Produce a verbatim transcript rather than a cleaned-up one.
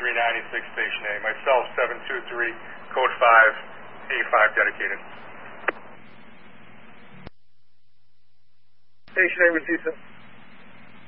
three ninety-six, Station A. Myself, seven two three, Code five, A five dedicated. Station A, receive, sir.